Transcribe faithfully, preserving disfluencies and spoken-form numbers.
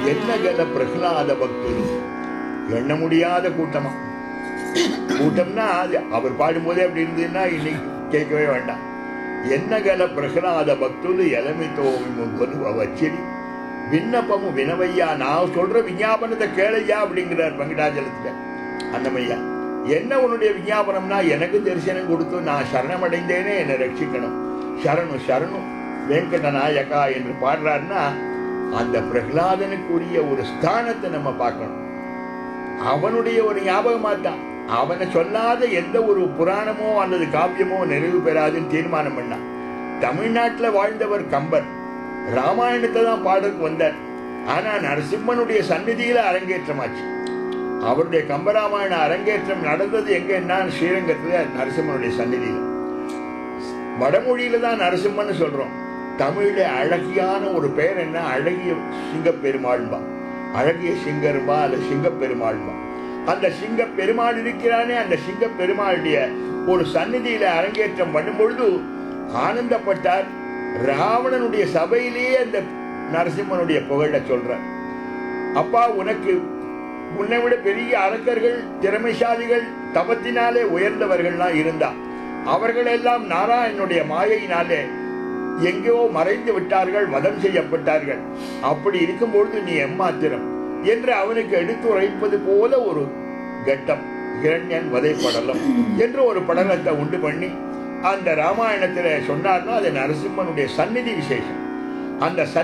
என்ன கல பிரகலாத பக்தரு, எண்ண முடியாத கூட்டமா. கூட்டம்னா அது அவர் பாடும்போதே அப்படி இருந்ததுன்னா இன்னைக்கு கேட்கவே வேண்டாம். என்ன கல பிரகலாத பக்தரு எலமித்தோ வச்சரி விண்ணப்பமும் வினவையா, நான் சொல்ற விஞ்ஞாபனத்தை கேளையா அப்படிங்கிறார் வெங்கடாச்சலத்துல அன்னமையா. என்ன உன்னுடைய விஞ்ஞாபனம்னா, எனக்கு தரிசனம் கொடுத்து நான் சரணமடைந்தேனே, என்னை ரட்சிக்கணும், சரணு சரணு வெங்கட நாயகா என்று பாடுறாருன்னா அந்த பிரகலாதனுக்குரிய ஒரு ஸ்தானத்தை நம்ம பார்க்கணும். அவனுடைய ஒரு ஞாபகமாத்தான் அவனை சொல்லாத எந்த ஒரு புராணமோ அல்லது காவியமோ நிறைவு பெறாதுன்னு தீர்மானம் பண்ணான். தமிழ்நாட்டில் வாழ்ந்தவர் கம்பர், ராமாயணத்தை தான் பாடலுக்கு வந்தார். ஆனா நரசிம்மனுடைய சந்நிதியில அரங்கேற்றமாச்சு. அவருடைய கம்பராமாயண அரங்கேற்றம் நடந்தது எங்கன்னா ஸ்ரீரங்கத்துல நரசிம்மனுடைய சந்நிதியில. வடமொழியில தான் நரசிம்மன்னு சொல்றோம். தமிழ்ல அழகியான ஒரு பெயர் என்ன, அழகிய சிங்க பெருமாள்பா, அழகிய சிங்கர்பா அல்ல சிங்க பெருமாள்பா. அந்த சிங்க பெருமாள் இருக்கிறானே, அந்த சிங்க பெருமாளுடைய ஒரு சந்நிதியில அரங்கேற்றம் பண்ணும் பொழுது ஆனந்தப்பட்டார். ராவணனுடைய சபையிலேயே அந்த நரசிம்மனுடைய புகழ சொல்ற, அப்பா உனக்கு உன்னை விட பெரிய அரக்கர்கள் திறமைசாலிகள் தபத்தினாலே உயர்ந்தவர்கள்லாம் இருந்தா, அவர்கள் எல்லாம் நாராயணனுடைய மாயையினாலே எங்கேயோ மறைந்து விட்டார்கள், வதம் செய்யப்பட்டார்கள். அப்படி இருக்கும்பொழுது நீ எம்மாத்திரம் என்று அவனுக்கு எடுத்துரைப்பது போல ஒரு கட்டம், இரண்யன் வதைப்படலம் என்று ஒரு படலத்தை உண்டு பண்ணி அந்த ராமாயணத்துல சொன்னார்னா அது நரசிம்மனுடைய சந்நிதி விசேஷம். அந்த